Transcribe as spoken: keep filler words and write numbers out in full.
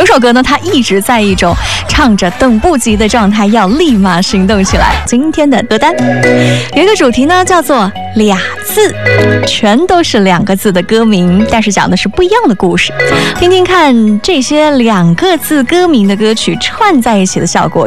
首歌呢，它一直在一种唱着等不及的状态，要立马行动起来。今天的歌单有一个主题呢，叫做俩字，全都是两个字的歌名，但是讲的是不一样的故事。听听看这些两个字歌名的歌曲串在一起的效果